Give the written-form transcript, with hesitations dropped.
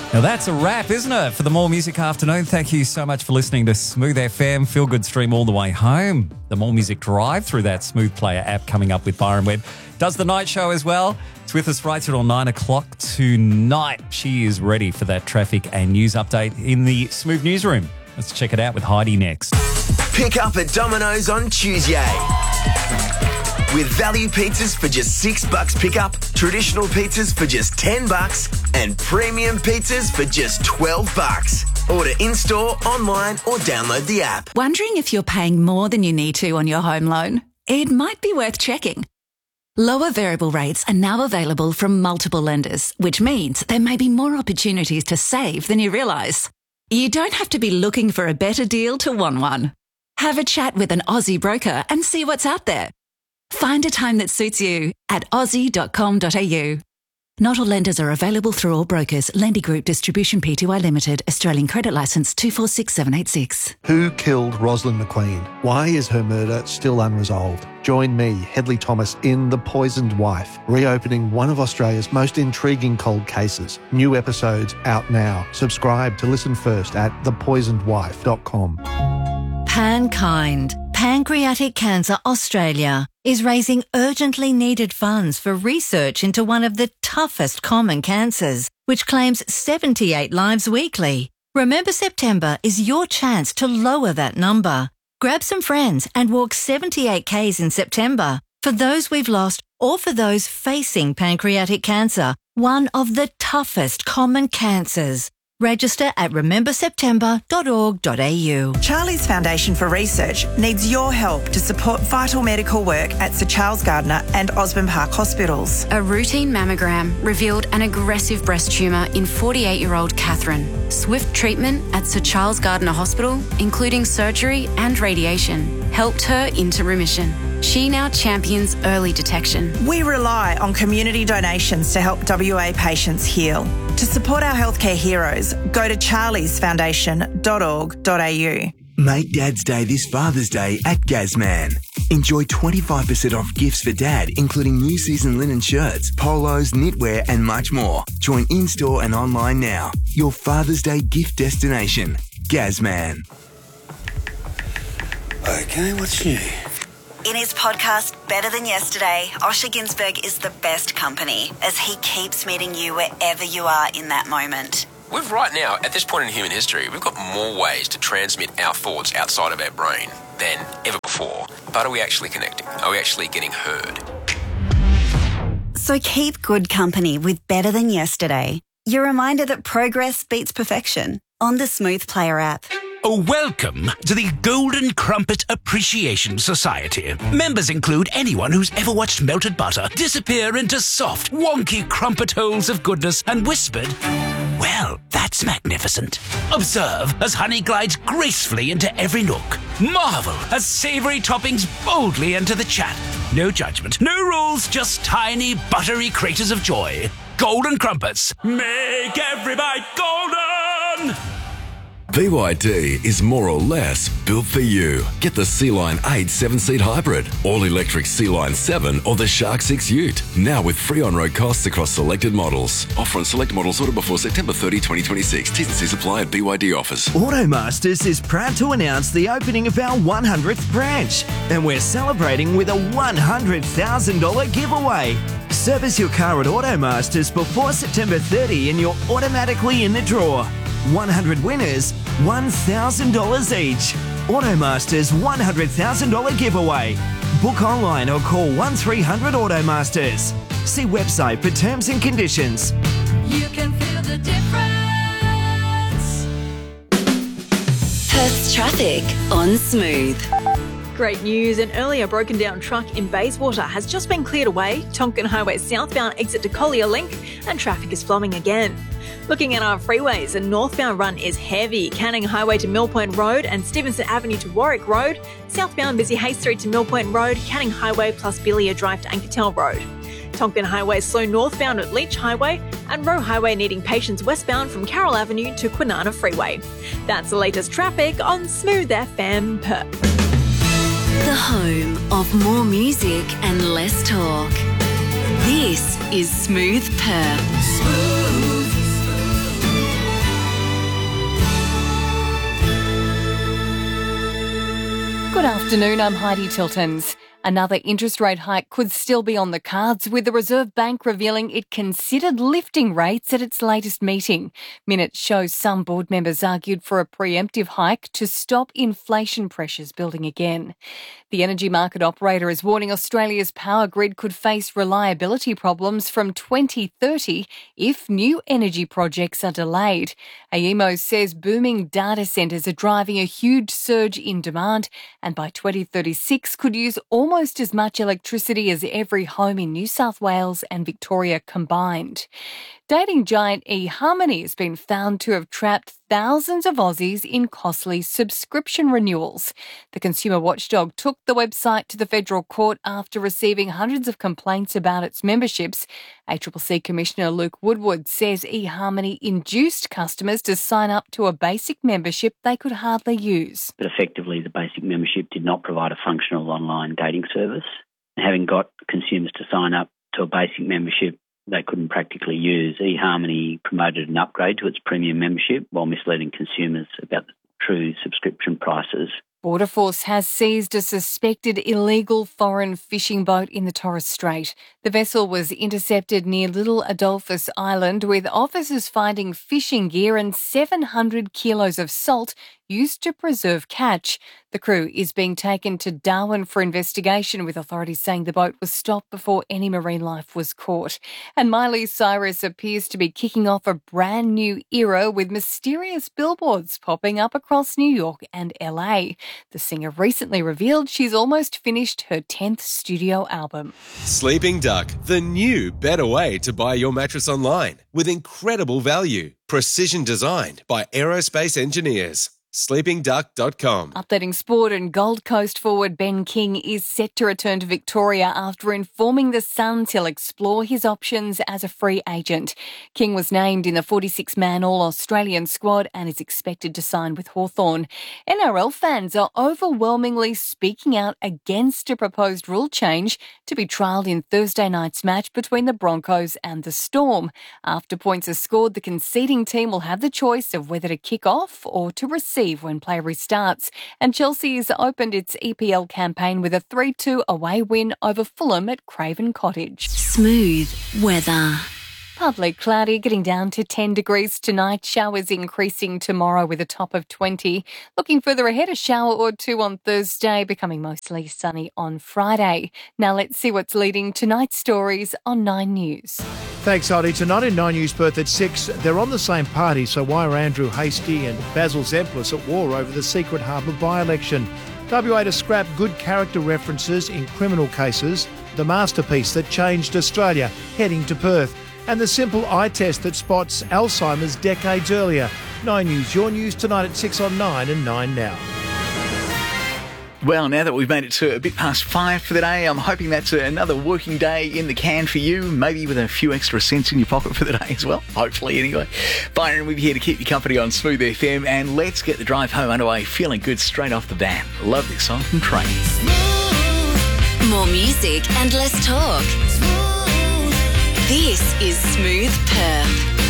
Now that's a wrap, isn't it, for the More Music Afternoon? Thank you so much for listening to Smooth FM. Feel good stream all the way home. The More Music Drive through that Smooth Player app coming up with Byron Webb. Does the night show as well. It's with us right till 9 o'clock tonight. She is ready for that traffic and news update in the Smooth Newsroom. Let's check it out with Heidi next. Pick up at Domino's on Tuesday. With value pizzas for just $6 pickup, traditional pizzas for just $10, and premium pizzas for just $12. Order in-store, online, or download the app. Wondering if you're paying more than you need to on your home loan? It might be worth checking. Lower variable rates are now available from multiple lenders, which means there may be more opportunities to save than you realise. You don't have to be looking for a better deal to want one. Have a chat with an Aussie broker and see what's out there. Find a time that suits you at aussie.com.au. Not all lenders are available through all brokers. Lending Group Distribution Pty Limited, Australian Credit Licence 246786. Who killed Rosalind McQueen? Why is her murder still unresolved? Join me, Hedley Thomas, in The Poisoned Wife, reopening one of Australia's most intriguing cold cases. New episodes out now. Subscribe to listen first at thepoisonedwife.com. Pankind, Pancreatic Cancer Australia, is raising urgently needed funds for research into one of the toughest common cancers, which claims 78 lives weekly. Remember September is your chance to lower that number. Grab some friends and walk 78 Ks in September for those we've lost or for those facing pancreatic cancer, one of the toughest common cancers. Register at rememberseptember.org.au. Charlie's Foundation for Research needs your help to support vital medical work at Sir Charles Gardner and Osborne Park hospitals. A routine mammogram revealed an aggressive breast tumour in 48-year-old Catherine. Swift treatment at Sir Charles Gardner Hospital, including surgery and radiation, helped her into remission. She now champions early detection. We rely on community donations to help WA patients heal. To support our healthcare heroes, go to charliesfoundation.org.au. Make Dad's Day this Father's Day at Gazman. Enjoy 25% off gifts for Dad, including new season linen shirts, polos, knitwear and much more. Join in-store and online now. Your Father's Day gift destination. Gazman. Okay, what's new? In his podcast, Better Than Yesterday, Osher Günsberg is the best company as he keeps meeting you wherever you are in that moment. We've right now, at this point in human history, we've got more ways to transmit our thoughts outside of our brain than ever before. But are we actually connecting? Are we actually getting heard? So keep good company with Better Than Yesterday. Your reminder that progress beats perfection on the Smooth Player app. Welcome to the Golden Crumpet Appreciation Society. Members include anyone who's ever watched melted butter disappear into soft, wonky crumpet holes of goodness and whispered, "Well, that's magnificent." Observe as honey glides gracefully into every nook. Marvel as savoury toppings boldly enter the chat. No judgment, no rules, just tiny, buttery craters of joy. Golden Crumpets. Make every bite golden! BYD is more or less built for you. Get the Sea-Line 8 7-seat hybrid, all-electric Sea-Line 7 or the Shark 6 Ute. Now with free on-road costs across selected models. Offer on select models ordered before September 30, 2026. T's and C's apply at BYD offers. Automasters is proud to announce the opening of our 100th branch. And we're celebrating with a $100,000 giveaway. Service your car at Automasters before September 30 and you're automatically in the draw. 100 winners, $1,000 each. Automasters $100,000 giveaway. Book online or call 1300 Automasters. See website for terms and conditions. You can feel the difference. Perth's traffic on Smooth. Great news, an earlier broken down truck in Bayswater has just been cleared away. Tonkin Highway southbound exit to Collier Link and traffic is flowing again. Looking at our freeways, a northbound run is heavy. Canning Highway to Millpoint Road and Stevenson Avenue to Warwick Road. Southbound busy Hay Street to Millpoint Road, Canning Highway plus Billier Drive to Ankertel Road. Tonkin Highway slow northbound at Leach Highway and Roe Highway needing patience westbound from Carroll Avenue to Kwinana Freeway. That's the latest traffic on Smooth FM Perth. The home of more music and less talk. This is Smooth Perth. Smooth. Good afternoon, I'm Heidi Tiltons. Another interest rate hike could still be on the cards, with the Reserve Bank revealing it considered lifting rates at its latest meeting. Minutes shows some board members argued for a preemptive hike to stop inflation pressures building again. The energy market operator is warning Australia's power grid could face reliability problems from 2030 if new energy projects are delayed. AEMO says booming data centres are driving a huge surge in demand, and by 2036 could use almost as much electricity as every home in New South Wales and Victoria combined. Dating giant eHarmony has been found to have trapped thousands of Aussies in costly subscription renewals. The consumer watchdog took the website to the federal court after receiving hundreds of complaints about its memberships. ACCC Commissioner Luke Woodward says eHarmony induced customers to sign up to a basic membership they could hardly use. But effectively, the basic membership did not provide a functional online dating service. And having got consumers to sign up to a basic membership they couldn't practically use, eHarmony promoted an upgrade to its premium membership while misleading consumers about the true subscription prices. Border Force has seized a suspected illegal foreign fishing boat in the Torres Strait. The vessel was intercepted near Little Adolphus Island, with officers finding fishing gear and 700 kilos of salt used to preserve catch. The crew is being taken to Darwin for investigation, with authorities saying the boat was stopped before any marine life was caught. And Miley Cyrus appears to be kicking off a brand new era, with mysterious billboards popping up across New York and LA. The singer recently revealed she's almost finished her 10th studio album. Sleeping Duck, the new, better way to buy your mattress online with incredible value. Precision designed by aerospace engineers. sleepingduck.com. Updating sport, and Gold Coast forward Ben King is set to return to Victoria after informing the Suns he'll explore his options as a free agent. King was named in the 46-man All-Australian squad and is expected to sign with Hawthorn. NRL fans are overwhelmingly speaking out against a proposed rule change to be trialled in Thursday night's match between the Broncos and the Storm. After points are scored, the conceding team will have the choice of whether to kick off or to receive when play restarts. And Chelsea has opened its EPL campaign with a 3-2 away win over Fulham at Craven Cottage. Smooth weather. Partly cloudy, getting down to 10 degrees tonight. Showers increasing tomorrow with a top of 20. Looking further ahead, a shower or two on Thursday, becoming mostly sunny on Friday. Now let's see what's leading tonight's stories on 9 News. Thanks, Heidi. Tonight in 9 News Perth at 6, they're on the same party, so why are Andrew Hastie and Basil Zemplis at war over the Secret Harbour by-election? WA to scrap good character references in criminal cases, the masterpiece that changed Australia heading to Perth, and the simple eye test that spots Alzheimer's decades earlier. 9 News, your news tonight at 6 on 9 and 9 now. Well, now that we've made it to a bit past 5 for the day, I'm hoping that's another working day in the can for you, maybe with a few extra cents in your pocket for the day as well, hopefully anyway. Byron with you here to keep you company on Smooth FM, and let's get the drive home underway, feeling good straight off the bat. Love this song from Train. More music and less talk. This is Smooth Perth.